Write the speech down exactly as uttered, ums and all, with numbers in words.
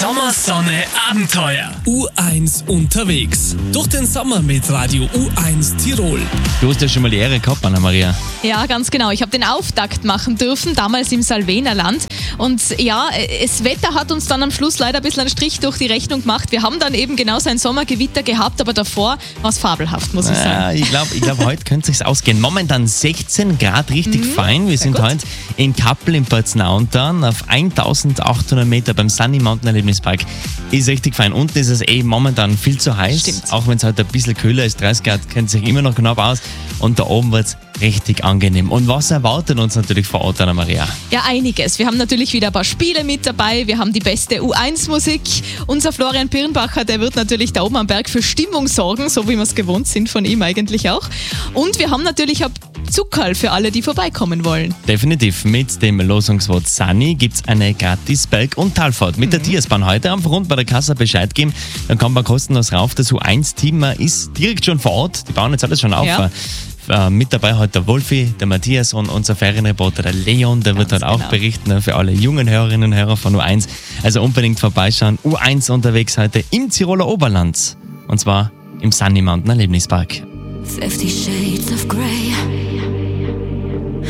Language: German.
Sommer, Sonne, Abenteuer. U eins unterwegs. Durch den Sommer mit Radio U eins Tirol. Du hast ja schon mal die Ehre gehabt, Anna-Maria. Ja, ganz genau. Ich habe den Auftakt machen dürfen, damals im Salvenerland. Und ja, das Wetter hat uns dann am Schluss leider ein bisschen einen Strich durch die Rechnung gemacht. Wir haben dann eben genau so ein Sommergewitter gehabt, aber davor war es fabelhaft, muss ich sagen. Ja, ich glaube, ich glaub, heute könnte es sich ausgehen. Momentan sechzehn Grad, richtig mhm, fein. Wir sind heute in Kappel im Porznauntal auf eintausendachthundert Meter beim Sunny Mountain Erlebnispark. Ist richtig fein. Unten ist es eh momentan viel zu heiß. Stimmt. Auch wenn es heute ein bisschen kühler ist, dreißig Grad, kennt sich immer noch knapp aus. Und da oben wird es richtig angenehm. Und was erwartet uns natürlich vor Ort, Anna-Maria? Ja, einiges. Wir haben natürlich wieder ein paar Spiele mit dabei. Wir haben die beste U eins Musik. Unser Florian Pirnbacher, der wird natürlich da oben am Berg für Stimmung sorgen, so wie wir es gewohnt sind von ihm eigentlich auch. Und wir haben natürlich auch Zuckerl für alle, die vorbeikommen wollen. Definitiv. Mit dem Losungswort Sunny gibt es eine gratis Berg- und Talfahrt mit mhm. der Tiersbahn heute. Einfach rund bei der Kasse Bescheid geben, dann kommt man kostenlos rauf. Das U eins Team ist direkt schon vor Ort. Die bauen jetzt alles schon auf. Ja. Äh, mit dabei heute der Wolfi, der Matthias und unser Ferienreporter, der Leon. Der Ganz wird heute genau. auch berichten für alle jungen Hörerinnen und Hörer von U eins. Also unbedingt vorbeischauen. U eins unterwegs heute im Tiroler Oberland. Und zwar im Sunny Mountain Erlebnispark. Fifty Shades of Grey.